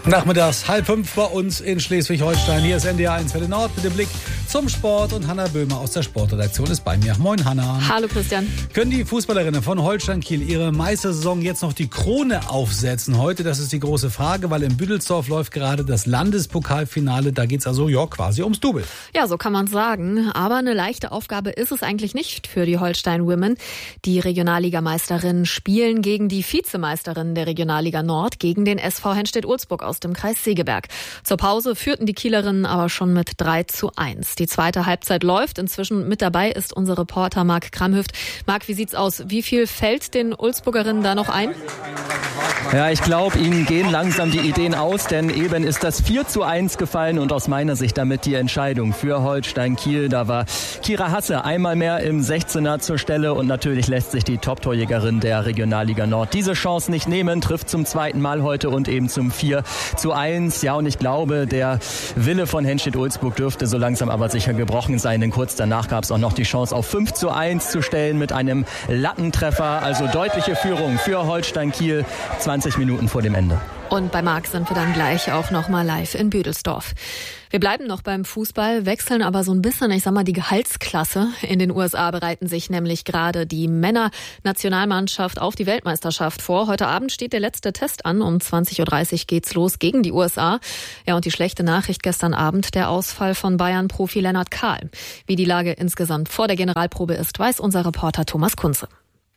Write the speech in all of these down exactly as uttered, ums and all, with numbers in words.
Nachmittags halb fünf bei uns in Schleswig-Holstein. Hier ist N D R eins Welle Nord mit dem Blick zum Sport. Und Hanna Böhmer aus der Sportredaktion ist bei mir. Moin, Hanna. Hallo, Christian. Können die Fußballerinnen von Holstein Kiel ihre Meistersaison jetzt noch die Krone aufsetzen heute? Das ist die große Frage, weil in Büdelsdorf läuft gerade das Landespokalfinale. Da geht's also ja quasi ums Double. Ja, so kann man sagen. Aber eine leichte Aufgabe ist es eigentlich nicht für die Holstein Women. Die Regionalligameisterinnen spielen gegen die Vizemeisterin der Regionalliga Nord, gegen den S V Henstedt-Ulzburg aus dem Kreis Segeberg. Zur Pause führten die Kielerinnen aber schon mit drei zu eins. Die zweite Halbzeit läuft. Inzwischen mit dabei ist unser Reporter Marc Kramhüft. Marc, wie sieht's aus? Wie viel fällt den Ulzburgerinnen da noch ein? Ja, ich glaube, ihnen gehen langsam die Ideen aus, denn eben ist das vier zu eins gefallen und aus meiner Sicht damit die Entscheidung für Holstein Kiel. Da war Kira Hasse einmal mehr im sechzehner zur Stelle und natürlich lässt sich die Top-Torjägerin der Regionalliga Nord diese Chance nicht nehmen, trifft zum zweiten Mal heute und eben zum vier zu eins. Ja, und ich glaube, der Wille von Henstedt-Ulzburg dürfte so langsam aber sicher gebrochen sein, denn kurz danach gab es auch noch die Chance auf fünf zu eins zu stellen mit einem Lattentreffer. Also deutliche Führung für Holstein Kiel, zwanzig Minuten vor dem Ende. Und bei Marc sind wir dann gleich auch noch mal live in Büdelsdorf. Wir bleiben noch beim Fußball, wechseln aber so ein bisschen, ich sag mal, die Gehaltsklasse. In den U S A bereiten sich nämlich gerade die Männer-Nationalmannschaft auf die Weltmeisterschaft vor. Heute Abend steht der letzte Test an. Um zwanzig Uhr dreißig geht's los gegen die U S A. Ja, und die schlechte Nachricht gestern Abend, der Ausfall von Bayern-Profi Lennart Kahl. Wie die Lage insgesamt vor der Generalprobe ist, weiß unser Reporter Thomas Kunze.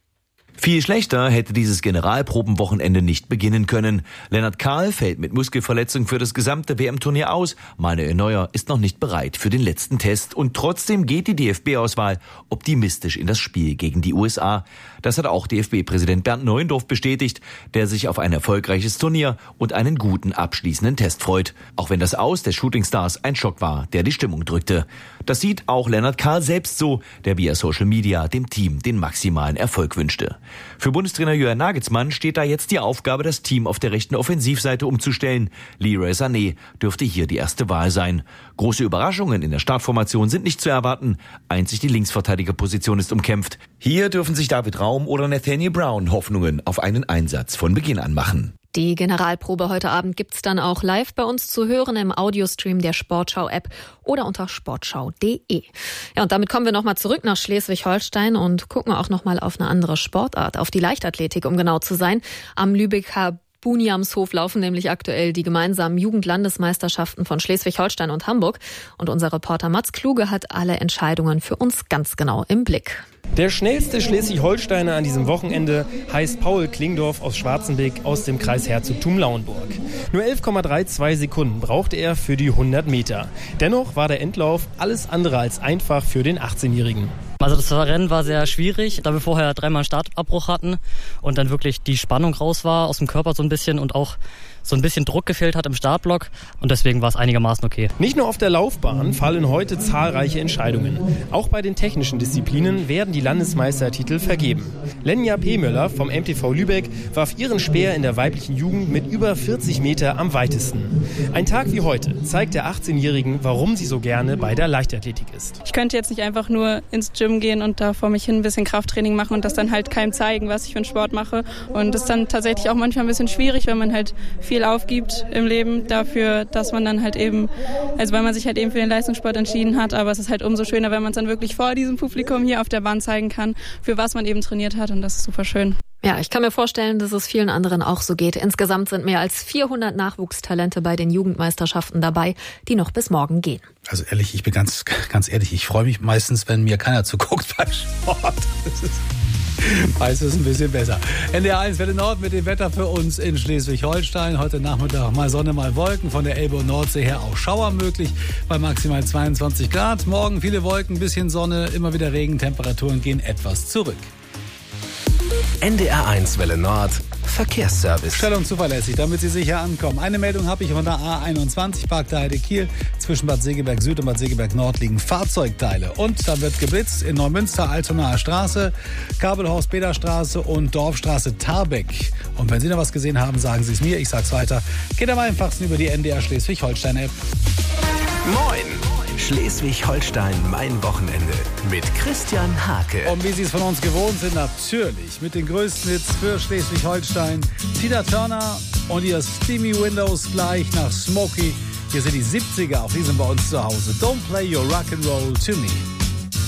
Viel schlechter hätte dieses Generalprobenwochenende nicht beginnen können. Lennart Kahl fällt mit Muskelverletzung für das gesamte W M-Turnier aus. Manuel Neuer ist noch nicht bereit für den letzten Test. Und trotzdem geht die D F B-Auswahl optimistisch in das Spiel gegen die U S A. Das hat auch D F B-Präsident Bernd Neuendorf bestätigt, der sich auf ein erfolgreiches Turnier und einen guten abschließenden Test freut. Auch wenn das Aus der Shootingstars ein Schock war, der die Stimmung drückte. Das sieht auch Lennart Kahl selbst so, der via Social Media dem Team den maximalen Erfolg wünschte. Für Bundestrainer Jürgen Nagelsmann steht da jetzt die Aufgabe, das Team auf der rechten Offensivseite umzustellen. Leroy Sané dürfte hier die erste Wahl sein. Große Überraschungen in der Startformation sind nicht zu erwarten. Einzig die Linksverteidigerposition ist umkämpft. Hier dürfen sich David Raum oder Nathaniel Brown Hoffnungen auf einen Einsatz von Beginn an machen. Die Generalprobe heute Abend gibt's dann auch live bei uns zu hören im Audiostream der Sportschau-App oder unter sportschau punkt de. Ja, und damit kommen wir nochmal zurück nach Schleswig-Holstein und gucken auch nochmal auf eine andere Sportart, auf die Leichtathletik, um genau zu sein. Am Lübecker Buniamshof laufen nämlich aktuell die gemeinsamen Jugendlandesmeisterschaften von Schleswig-Holstein und Hamburg. Und unser Reporter Mats Kluge hat alle Entscheidungen für uns ganz genau im Blick. Der schnellste Schleswig-Holsteiner an diesem Wochenende heißt Paul Klingdorf aus Schwarzenbeck aus dem Kreis Herzogtum-Lauenburg. Nur elf Komma zweiunddreißig Sekunden brauchte er für die hundert Meter. Dennoch war der Endlauf alles andere als einfach für den achtzehnjährigen. Also das Rennen war sehr schwierig, da wir vorher dreimal einen Startabbruch hatten und dann wirklich die Spannung raus war aus dem Körper so ein bisschen und auch so ein bisschen Druck gefehlt hat im Startblock und deswegen war es einigermaßen okay. Nicht nur auf der Laufbahn fallen heute zahlreiche Entscheidungen. Auch bei den technischen Disziplinen werden die Landesmeistertitel vergeben. Lenja Pehmöller vom M T V Lübeck warf ihren Speer in der weiblichen Jugend mit über vierzig Meter am weitesten. Ein Tag wie heute zeigt der achtzehnjährigen, warum sie so gerne bei der Leichtathletik ist. Ich könnte jetzt nicht einfach nur ins Gym gehen und da vor mich hin ein bisschen Krafttraining machen und das dann halt keinem zeigen, was ich für einen Sport mache. Und das ist dann tatsächlich auch manchmal ein bisschen schwierig, wenn man halt viel aufgibt im Leben dafür, dass man dann halt eben, also weil man sich halt eben für den Leistungssport entschieden hat, aber es ist halt umso schöner, wenn man es dann wirklich vor diesem Publikum hier auf der Bahn zeigen kann, für was man eben trainiert hat und das ist super schön. Ja, ich kann mir vorstellen, dass es vielen anderen auch so geht. Insgesamt sind mehr als vierhundert Nachwuchstalente bei den Jugendmeisterschaften dabei, die noch bis morgen gehen. Also ehrlich, ich bin ganz, ganz ehrlich, ich freue mich meistens, wenn mir keiner zuguckt beim Sport. Das ist meistens ein bisschen besser. N D R eins Welle Nord mit dem Wetter für uns in Schleswig-Holstein. Heute Nachmittag mal Sonne, mal Wolken. Von der Elbe und Nordsee her auch Schauer möglich bei maximal zweiundzwanzig Grad. Morgen viele Wolken, bisschen Sonne, immer wieder Regen. Temperaturen gehen etwas zurück. N D R eins Welle Nord Verkehrsservice. Stellung zuverlässig, damit Sie sicher ankommen. Eine Meldung habe ich von der A einundzwanzig, Park der Heide Kiel. Zwischen Bad Segeberg Süd und Bad Segeberg Nord liegen Fahrzeugteile. Und da wird geblitzt in Neumünster, Altonaer Straße, Kabelhorst Beder Straße und Dorfstraße Tarbeck. Und wenn Sie noch was gesehen haben, sagen Sie es mir, ich sag's weiter. Geht am einfachsten über die N D R Schleswig-Holstein-App. Moin! Schleswig-Holstein, mein Wochenende. Mit Christian Hake. Und wie Sie es von uns gewohnt sind, natürlich mit den größten Hits für Schleswig-Holstein. Tina Turner und ihr Steamy Windows gleich nach Smokey. Hier sind die siebziger, auf die sind bei uns zu Hause. Don't play your rock and roll to me.